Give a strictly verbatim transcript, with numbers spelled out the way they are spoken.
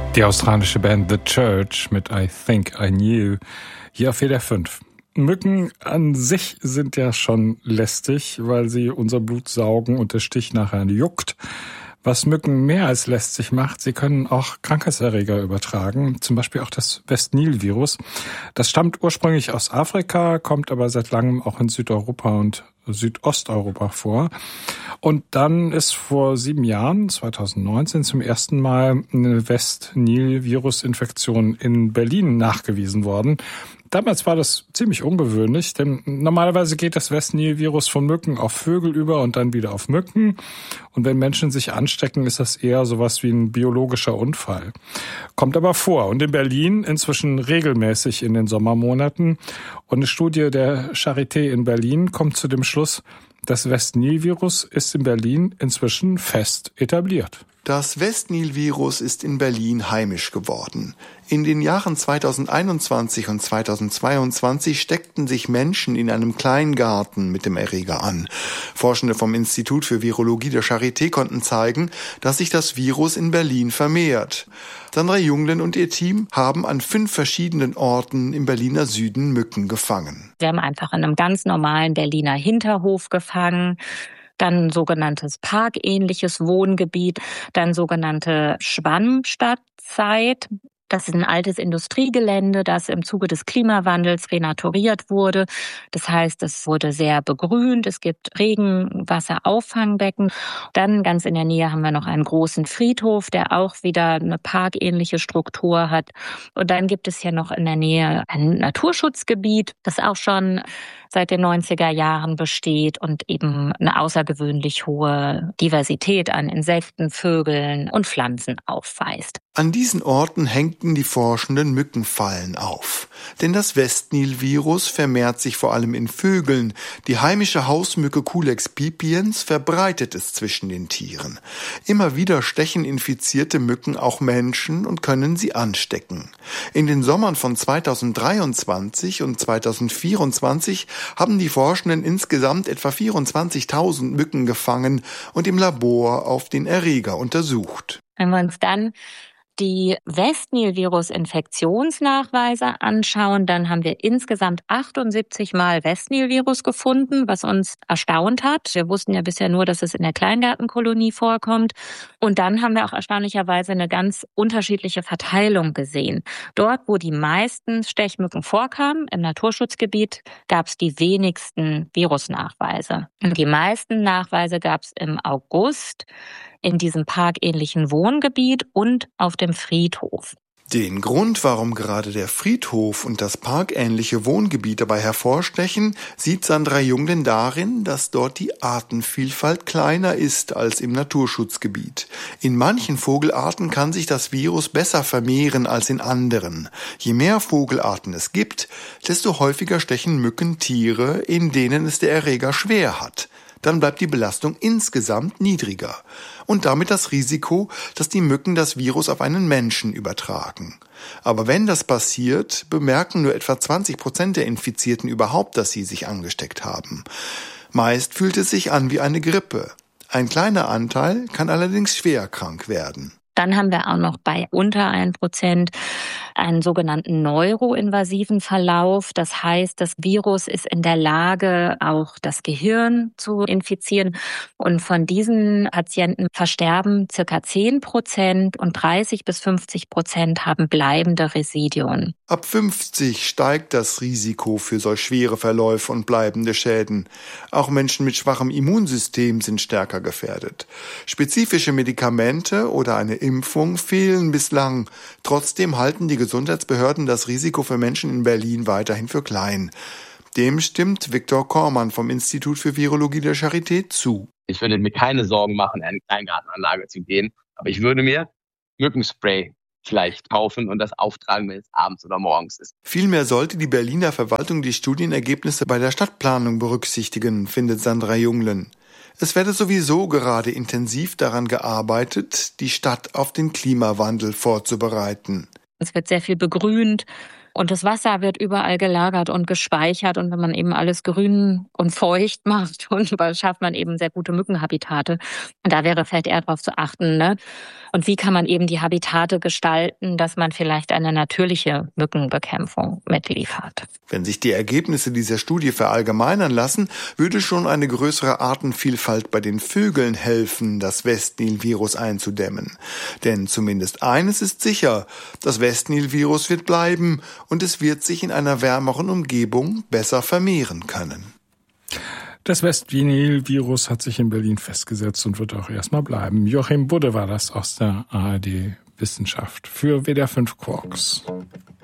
Die australische Band The Church mit I Think I Knew, hier auf W D R fünf. Mücken an sich sind ja schon lästig, weil sie unser Blut saugen und der Stich nachher juckt. Was Mücken mehr als lästig macht, sie können auch Krankheitserreger übertragen, zum Beispiel auch das West-Nil-Virus. Das stammt ursprünglich aus Afrika, kommt aber seit langem auch in Südeuropa und Südosteuropa vor. Und dann ist vor sieben Jahren, zwanzig neunzehn, zum ersten Mal eine West-Nil-Virus-Infektion in Berlin nachgewiesen worden. Damals war das ziemlich ungewöhnlich, denn normalerweise geht das West-Nil-Virus von Mücken auf Vögel über und dann wieder auf Mücken. Und wenn Menschen sich anstecken, ist das eher sowas wie ein biologischer Unfall. Kommt aber vor und in Berlin inzwischen regelmäßig in den Sommermonaten. Und eine Studie der Charité in Berlin kommt zu dem Schluss, das West-Nil-Virus ist in Berlin inzwischen fest etabliert. Das West-Nil-Virus ist in Berlin heimisch geworden. In den Jahren zweitausendeinundzwanzig und zweitausendzweiundzwanzig steckten sich Menschen in einem Kleingarten mit dem Erreger an. Forschende vom Institut für Virologie der Charité konnten zeigen, dass sich das Virus in Berlin vermehrt. Sandra Junglen und ihr Team haben an fünf verschiedenen Orten im Berliner Süden Mücken gefangen. Wir haben einfach in einem ganz normalen Berliner Hinterhof gefangen. Dann ein sogenanntes parkähnliches Wohngebiet, dann sogenannte Schwammstadtzeit. Das ist ein altes Industriegelände, das im Zuge des Klimawandels renaturiert wurde. Das heißt, es wurde sehr begrünt, es gibt Regenwasserauffangbecken. Dann ganz in der Nähe haben wir noch einen großen Friedhof, der auch wieder eine parkähnliche Struktur hat. Und dann gibt es hier noch in der Nähe ein Naturschutzgebiet, das auch schon seit den neunziger Jahren besteht und eben eine außergewöhnlich hohe Diversität an Insekten, Vögeln und Pflanzen aufweist. An diesen Orten hängten die Forschenden Mückenfallen auf. Denn das West-Nil-Virus vermehrt sich vor allem in Vögeln. Die heimische Hausmücke Culex pipiens verbreitet es zwischen den Tieren. Immer wieder stechen infizierte Mücken auch Menschen und können sie anstecken. In den Sommern von zweitausenddreiundzwanzig und zweitausendvierundzwanzig haben die Forschenden insgesamt etwa vierundzwanzigtausend Mücken gefangen und im Labor auf den Erreger untersucht. Wenn wir uns dann die West-Nil-Virus-Infektionsnachweise anschauen, dann haben wir insgesamt achtundsiebzig Mal West-Nil-Virus gefunden, was uns erstaunt hat. Wir wussten ja bisher nur, dass es in der Kleingartenkolonie vorkommt. Und dann haben wir auch erstaunlicherweise eine ganz unterschiedliche Verteilung gesehen. Dort, wo die meisten Stechmücken vorkamen, im Naturschutzgebiet, gab es die wenigsten Virusnachweise. Und die meisten Nachweise gab es im August in diesem parkähnlichen Wohngebiet und auf dem Friedhof. Den Grund, warum gerade der Friedhof und das parkähnliche Wohngebiet dabei hervorstechen, sieht Sandra Junglen darin, dass dort die Artenvielfalt kleiner ist als im Naturschutzgebiet. In manchen Vogelarten kann sich das Virus besser vermehren als in anderen. Je mehr Vogelarten es gibt, desto häufiger stechen Mücken Tiere, in denen es der Erreger schwer hat. Dann bleibt die Belastung insgesamt niedriger und damit das Risiko, dass die Mücken das Virus auf einen Menschen übertragen. Aber wenn das passiert, bemerken nur etwa zwanzig Prozent der Infizierten überhaupt, dass sie sich angesteckt haben. Meist fühlt es sich an wie eine Grippe. Ein kleiner Anteil kann allerdings schwer krank werden. Dann haben wir auch noch bei unter ein Prozent einen sogenannten neuroinvasiven Verlauf. Das heißt, das Virus ist in der Lage, auch das Gehirn zu infizieren. Und von diesen Patienten versterben circa zehn Prozent und dreißig bis fünfzig Prozent haben bleibende Residuen. Ab fünfzig steigt das Risiko für solch schwere Verläufe und bleibende Schäden. Auch Menschen mit schwachem Immunsystem sind stärker gefährdet. Spezifische Medikamente oder eine Impfung fehlen bislang. Trotzdem halten die Gesundheitsbehörden das Risiko für Menschen in Berlin weiterhin für klein. Dem stimmt Viktor Kormann vom Institut für Virologie der Charité zu. Ich würde mir keine Sorgen machen, in eine Kleingartenanlage zu gehen, aber ich würde mir Mückenspray vielleicht kaufen und das auftragen, wenn es abends oder morgens ist. Vielmehr sollte die Berliner Verwaltung die Studienergebnisse bei der Stadtplanung berücksichtigen, findet Sandra Junglen. Es werde sowieso gerade intensiv daran gearbeitet, die Stadt auf den Klimawandel vorzubereiten. Es wird sehr viel begrünt. Und das Wasser wird überall gelagert und gespeichert. Und wenn man eben alles grün und feucht macht, und schafft man eben sehr gute Mückenhabitate. Und da wäre vielleicht eher darauf zu achten, ne? Und wie kann man eben die Habitate gestalten, dass man vielleicht eine natürliche Mückenbekämpfung mitliefert. Wenn sich die Ergebnisse dieser Studie verallgemeinern lassen, würde schon eine größere Artenvielfalt bei den Vögeln helfen, das Westnil-Virus einzudämmen. Denn zumindest eines ist sicher, das Westnil-Virus wird bleiben und es wird sich in einer wärmeren Umgebung besser vermehren können. Das Westnil-Virus hat sich in Berlin festgesetzt und wird auch erstmal bleiben. Joachim Budde war das aus der A R D Wissenschaft für W D R fünf Quarks.